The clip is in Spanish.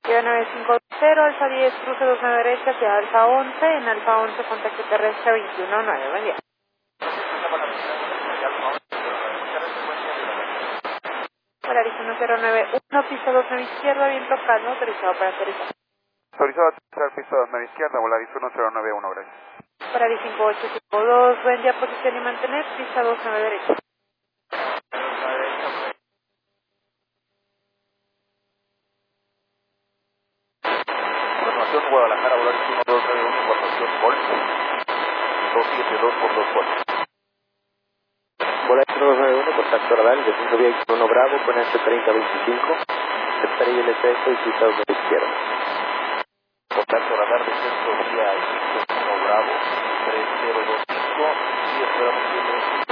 Lleva 950, Alfa 10, cruce 29 derecha hacia Alfa 11, en Alfa 11 contacto terrestre 219, buen día. Polaris 1091, piso 29 izquierda, viento calmo, autorizado para aterrizar. Autorizado a aterrizar piso 29 izquierda, Volaris 1091, gracias. Polaris 5852, buen día, posición y mantener, pista 29 derecha. Información Guadalajara, Volaris 1291, información Golf, 272 por 24. Volaris 291, contacto radar, descenso vía X1 Bravo con S3025, espera ILC y pista 2 izquierda. Contacto radar, descenso vía X1 Bravo, 3025, y esperamos que